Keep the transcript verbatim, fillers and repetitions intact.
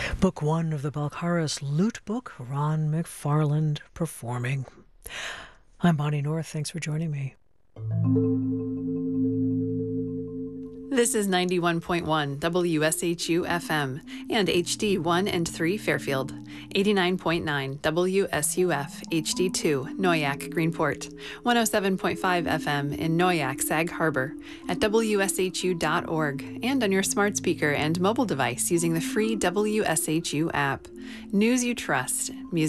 Book one of the Balkaris Lute Book, Ron McFarland performing. I'm Bonnie North. Thanks for joining me. This is ninety-one point one W S H U F M and H D one and three Fairfield, eighty-nine point nine W S U F H D two Noyak Greenport, one oh seven point five F M in Noyak Sag Harbor, at W S H U dot org, and on your smart speaker and mobile device using the free W S H U app. News you trust, music